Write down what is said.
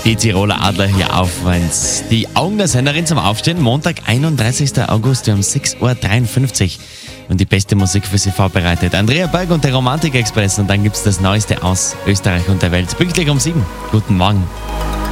Die Tiroler Adler hier auf, wenn's die Augen der Senderin zum Aufstehen. Montag, 31. August um 6.53 Uhr. Und die beste Musik für Sie vorbereitet. Andrea Berg und der Romantik-Express. Und dann gibt's das Neueste aus Österreich und der Welt. Pünktlich um 7. Guten Morgen.